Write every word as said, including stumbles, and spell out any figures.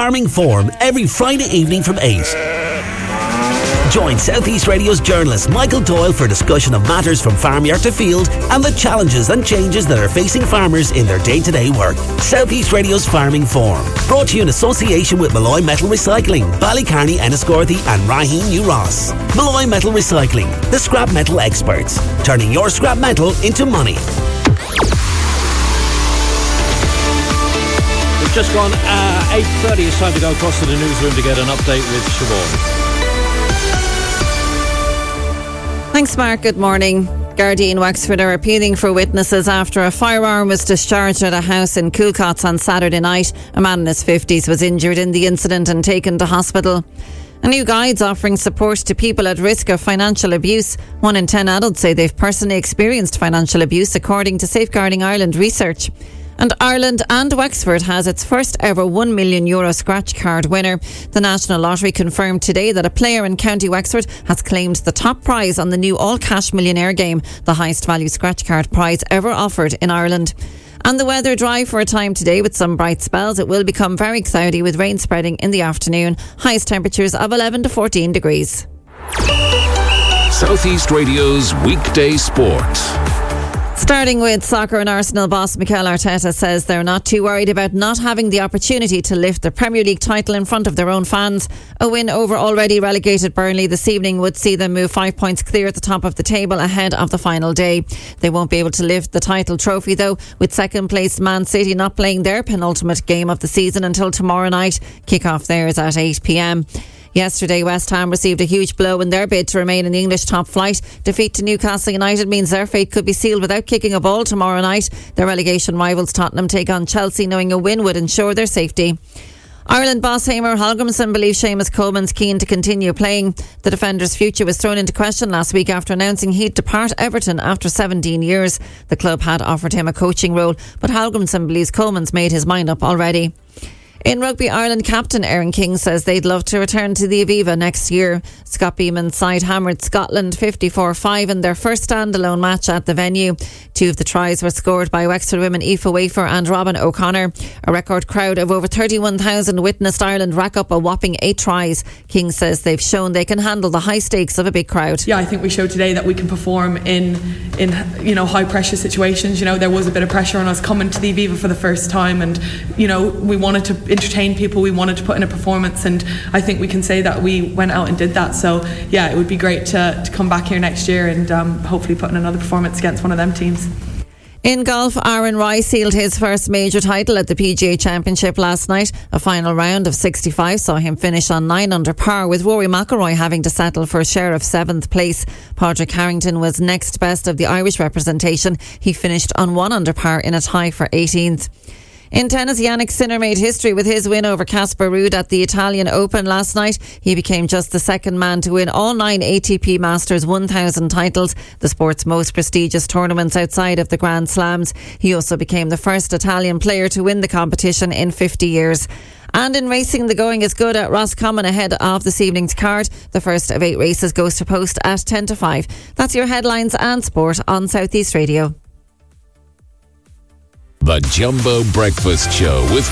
Farming Forum every Friday evening from eight. Join South East Radio's journalist Michael Doyle for discussion of matters from farmyard to field and the challenges and changes that are facing farmers in their day-to-day work. South East Radio's Farming Forum, brought to you in association with Malloy Metal Recycling, Ballycarney, Enniscorthy and Raheen New Ross. Malloy Metal Recycling, the scrap metal experts, turning your scrap metal into money. We've just gone uh, eight thirty. It's time to go across to the newsroom to get an update with Siobhan. Thanks, Mark. Good morning. Gardaí in Wexford are appealing for witnesses after a firearm was discharged at a house in Coolcots on Saturday night. A man in his fifties was injured in the incident and taken to hospital. A new guide's offering support to people at risk of financial abuse. One in ten adults say they've personally experienced financial abuse, according to Safeguarding Ireland research. And Ireland and Wexford has its first ever one million euro scratch card winner. The National Lottery confirmed today that a player in County Wexford has claimed the top prize on the new all-cash millionaire game, the highest value scratch card prize ever offered in Ireland. And the weather dry for a time today with some bright spells. It will become very cloudy with rain spreading in the afternoon. Highest temperatures of eleven to fourteen degrees. South East Radio's Weekday Sport. Starting with soccer, and Arsenal boss Mikel Arteta says they're not too worried about not having the opportunity to lift the Premier League title in front of their own fans. A win over already relegated Burnley this evening would see them move five points clear at the top of the table ahead of the final day. They won't be able to lift the title trophy though, with second placed Man City not playing their penultimate game of the season until tomorrow night. Kick-off there is at eight p.m. Yesterday, West Ham received a huge blow in their bid to remain in the English top flight. Defeat to Newcastle United means their fate could be sealed without kicking a ball tomorrow night. Their relegation rivals Tottenham take on Chelsea, knowing a win would ensure their safety. Ireland boss Eamon Hallgrimsson believes Seamus Coleman's keen to continue playing. The defender's future was thrown into question last week after announcing he'd depart Everton after seventeen years. The club had offered him a coaching role, but Hallgrimsson believes Coleman's made his mind up already. In rugby, Ireland captain Aaron King says they'd love to return to the Aviva next year. Scott Beeman's side hammered Scotland fifty-four five in their first standalone match at the venue. Two of the tries were scored by Wexford women Aoife Wafer and Robin O'Connor. A record crowd of over thirty-one thousand witnessed Ireland rack up a whopping eight tries. King says they've shown they can handle the high stakes of a big crowd. Yeah, I think we showed today that we can perform in, in you know, high pressure situations. You know, there was a bit of pressure on us coming to the Aviva for the first time, and you know, we wanted to entertain people, we wanted to put in a performance, and I think we can say that we went out and did that. So yeah, it would be great to, to come back here next year and um, hopefully put in another performance against one of them teams. In golf, Aaron Rai sealed his first major title at the P G A Championship last night. A final round of sixty-five saw him finish on nine under par, with Rory McIlroy having to settle for a share of seventh place. Padraig Harrington was next best of the Irish representation. He finished on one under par in a tie for eighteenth. In tennis, Yannick Sinner made history with his win over Casper Ruud at the Italian Open last night. He became just the second man to win all nine A T P Masters one thousand titles, the sport's most prestigious tournaments outside of the Grand Slams. He also became the first Italian player to win the competition in fifty years. And in racing, the going is good at Roscommon ahead of this evening's card. The first of eight races goes to post at ten to five. That's your headlines and sport on South East Radio. The Jumbo Breakfast Show with